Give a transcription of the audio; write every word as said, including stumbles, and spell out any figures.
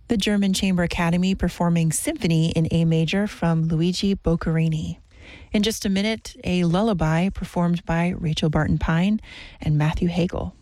The German Chamber Academy performing Symphony in A Major from Luigi Boccherini. In just a minute, a lullaby performed by Rachel Barton Pine and Matthew Hagel.